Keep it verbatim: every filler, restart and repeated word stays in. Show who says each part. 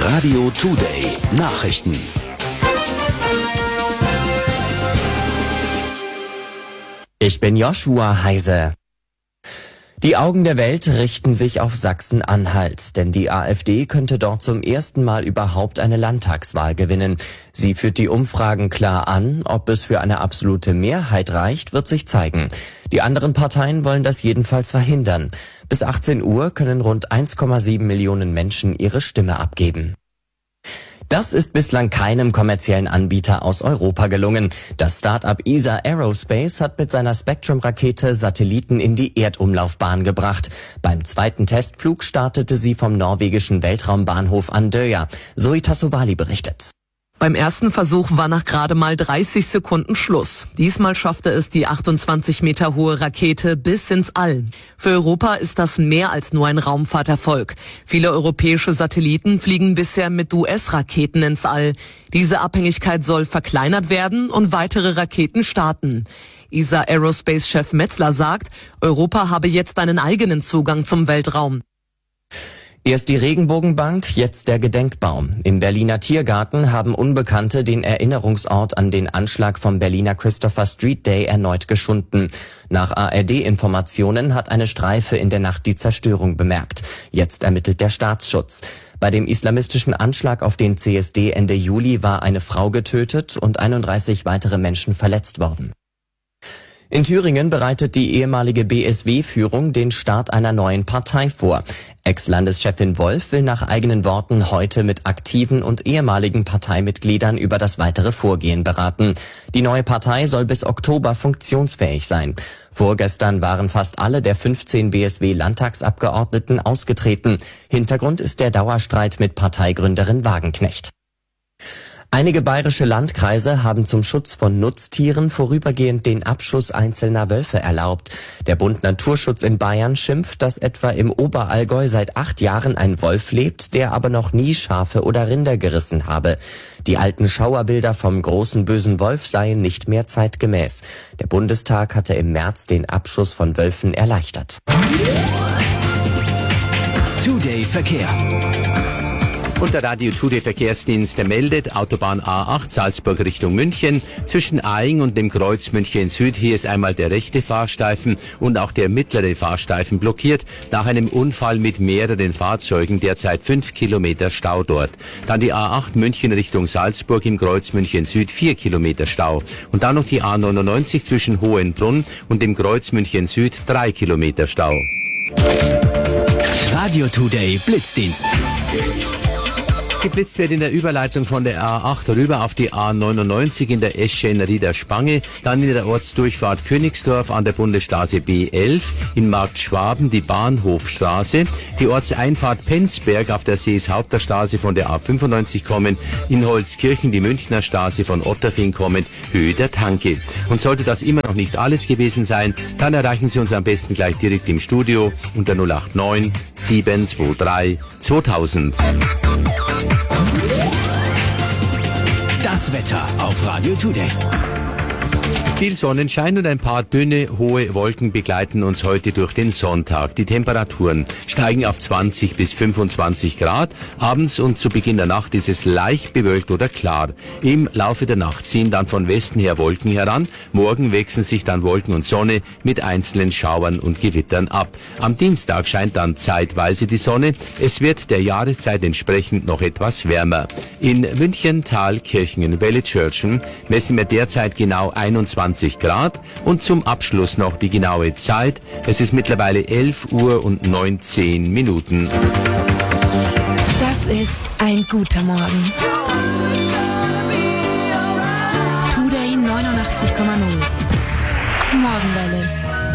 Speaker 1: Radio Today Nachrichten.
Speaker 2: Ich bin Joshua Heise. Die Augen der Welt richten sich auf Sachsen-Anhalt, denn die AfD könnte dort zum ersten Mal überhaupt eine Landtagswahl gewinnen. Sie führt die Umfragen klar an. Ob es für eine absolute Mehrheit reicht, wird sich zeigen. Die anderen Parteien wollen das jedenfalls verhindern. Bis achtzehn Uhr können rund eins Komma sieben Millionen Menschen ihre Stimme abgeben. Das ist bislang keinem kommerziellen Anbieter aus Europa gelungen. Das Start-up E S A Aerospace hat mit seiner Spectrum-Rakete Satelliten in die Erdumlaufbahn gebracht. Beim zweiten Testflug startete sie vom norwegischen Weltraumbahnhof Andøya. Zoe Tassovali berichtet.
Speaker 3: Beim ersten Versuch war nach gerade mal dreißig Sekunden Schluss. Diesmal schaffte es die achtundzwanzig Meter hohe Rakete bis ins All. Für Europa ist das mehr als nur ein Raumfahrterfolg. Viele europäische Satelliten fliegen bisher mit U S-Raketen ins All. Diese Abhängigkeit soll verkleinert werden und weitere Raketen starten. E S A Aerospace-Chef Metzler sagt, Europa habe jetzt einen eigenen Zugang zum Weltraum.
Speaker 2: Erst die Regenbogenbank, jetzt der Gedenkbaum. Im Berliner Tiergarten haben Unbekannte den Erinnerungsort an den Anschlag vom Berliner Christopher Street Day erneut geschunden. Nach A R D-Informationen hat eine Streife in der Nacht die Zerstörung bemerkt. Jetzt ermittelt der Staatsschutz. Bei dem islamistischen Anschlag auf den C S D Ende Juli war eine Frau getötet und einunddreißig weitere Menschen verletzt worden. In Thüringen bereitet die ehemalige B S W-Führung den Start einer neuen Partei vor. Ex-Landeschefin Wolf will nach eigenen Worten heute mit aktiven und ehemaligen Parteimitgliedern über das weitere Vorgehen beraten. Die neue Partei soll bis Oktober funktionsfähig sein. Vorgestern waren fast alle der fünfzehn B S W-Landtagsabgeordneten ausgetreten. Hintergrund ist der Dauerstreit mit Parteigründerin Wagenknecht. Einige bayerische Landkreise haben zum Schutz von Nutztieren vorübergehend den Abschuss einzelner Wölfe erlaubt. Der Bund Naturschutz in Bayern schimpft, dass etwa im Oberallgäu seit acht Jahren ein Wolf lebt, der aber noch nie Schafe oder Rinder gerissen habe. Die alten Schauerbilder vom großen bösen Wolf seien nicht mehr zeitgemäß. Der Bundestag hatte im März den Abschuss von Wölfen erleichtert.
Speaker 1: Today Verkehr.
Speaker 4: Und der Radio Today Verkehrsdienst meldet, Autobahn A acht Salzburg Richtung München. Zwischen Aing und dem Kreuz München Süd, hier ist einmal der rechte Fahrstreifen und auch der mittlere Fahrstreifen blockiert. Nach einem Unfall mit mehreren Fahrzeugen, derzeit fünf Kilometer Stau dort. Dann die A acht München Richtung Salzburg im Kreuz München Süd, vier Kilometer Stau. Und dann noch die A neunundneunzig zwischen Hohenbrunn und dem Kreuz München Süd, drei Kilometer Stau.
Speaker 1: Radio Today Blitzdienst.
Speaker 4: Geblitzt wird in der Überleitung von der A acht rüber auf die A neunundneunzig in der Eschen-Rieder Spange, dann in der Ortsdurchfahrt Königsdorf an der Bundesstraße B elf, in Markt Schwaben die Bahnhofstraße, die Ortseinfahrt Penzberg auf der Seeshaupterstraße von der A fünfundneunzig kommend, in Holzkirchen die Münchner Straße von Otterfing kommend, Höhe der Tanke. Und sollte das immer noch nicht alles gewesen sein, dann erreichen Sie uns am besten gleich direkt im Studio unter null acht neun sieben zwei drei zweitausend.
Speaker 1: Das Wetter auf Radio Today.
Speaker 4: Viel Sonnenschein und ein paar dünne, hohe Wolken begleiten uns heute durch den Sonntag. Die Temperaturen steigen auf zwanzig bis fünfundzwanzig Grad. Abends und zu Beginn der Nacht ist es leicht bewölkt oder klar. Im Laufe der Nacht ziehen dann von Westen her Wolken heran. Morgen wechseln sich dann Wolken und Sonne mit einzelnen Schauern und Gewittern ab. Am Dienstag scheint dann zeitweise die Sonne. Es wird der Jahreszeit entsprechend noch etwas wärmer. In München, Tal, Kirchingen, Welle-Tschörtschen messen wir derzeit genau einundzwanzig Grad und zum Abschluss noch die genaue Zeit. Es ist mittlerweile elf Uhr und neunzehn Minuten.
Speaker 5: Das ist ein guter Morgen.